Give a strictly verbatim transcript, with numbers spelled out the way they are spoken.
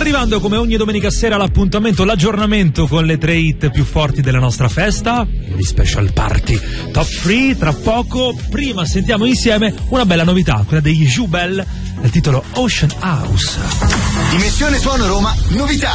arrivando come ogni domenica sera l'appuntamento, l'aggiornamento con le tre hit più forti della nostra festa, gli special party top tre. Tra poco, prima sentiamo insieme una bella novità, quella degli Jubel, il titolo Ocean House. Dimensione Suono Roma, novità.